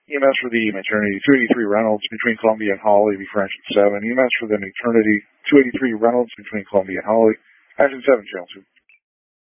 EMS for the maternity, 283 Reynolds between Columbia and Holly, be French at 7. EMS for the maternity, 283 Reynolds between Columbia and Holly, action 7, channel 2.